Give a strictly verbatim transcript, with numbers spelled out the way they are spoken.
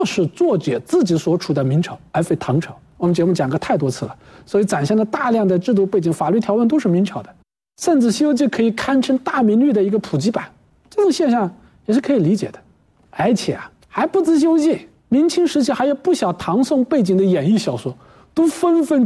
是作者自己所处的明朝，而非唐朝。我们节目讲过太多次了，所以展现了大量的制度背景、法律条文都是明朝的，甚至《西游记》可以堪称大明律的一个普及版，这种现象也是可以理解的。而且啊，还不止《西游记》，明清时期还有不少唐宋背景的演义小说，都纷纷